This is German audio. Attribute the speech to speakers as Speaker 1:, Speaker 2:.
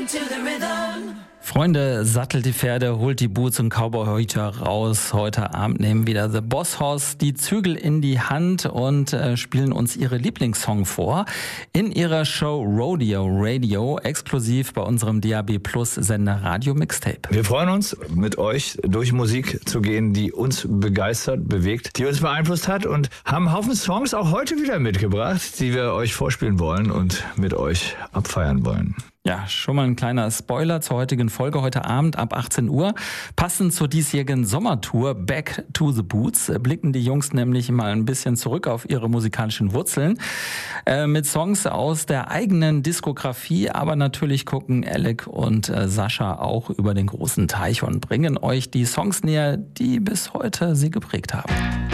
Speaker 1: Freunde, sattelt die Pferde, holt die Boots und Cowboyhüter raus. Heute Abend nehmen wieder The Boss Hoss die Zügel in die Hand und spielen uns ihre Lieblingssong vor. In ihrer Show Rodeo Radio, exklusiv bei unserem DAB Plus Sender Radio Mixtape.
Speaker 2: Wir freuen uns, mit euch durch Musik zu gehen, die uns begeistert, bewegt, die uns beeinflusst hat und haben einen Haufen Songs auch heute wieder mitgebracht, die wir euch vorspielen wollen und mit euch abfeiern wollen.
Speaker 1: Ja, schon mal ein kleiner Spoiler zur heutigen Folge heute Abend ab 18 Uhr. Passend zur diesjährigen Sommertour Back to the Boots blicken die Jungs nämlich mal ein bisschen zurück auf ihre musikalischen Wurzeln. Mit Songs aus der eigenen Diskografie, aber natürlich gucken Alec und Sascha auch über den großen Teich und bringen euch die Songs näher, die bis heute sie geprägt haben.